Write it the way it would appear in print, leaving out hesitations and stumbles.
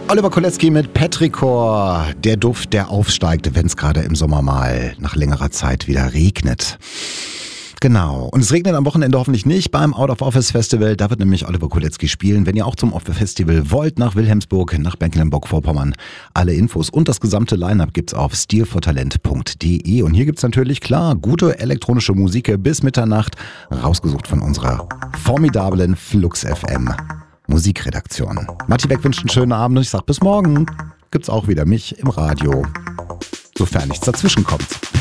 Oliver Kolecki mit Petrichor. Der Duft, der aufsteigt, wenn es gerade im Sommer mal nach längerer Zeit wieder regnet. Genau. Und es regnet am Wochenende hoffentlich nicht beim Out of Office Festival. Da wird nämlich Oliver Kolecki spielen. Wenn ihr auch zum Festival wollt, nach Wilhelmsburg, nach Mecklenburg-Vorpommern, alle Infos und das gesamte Line-Up gibt's auf stilfortalent.de. Und hier gibt's natürlich, klar, gute elektronische Musik bis Mitternacht, rausgesucht von unserer formidablen Flux FM Musikredaktion. Matti Beck wünscht einen schönen Abend und ich sag bis morgen. Gibt's auch wieder mich im Radio, sofern nichts dazwischen kommt.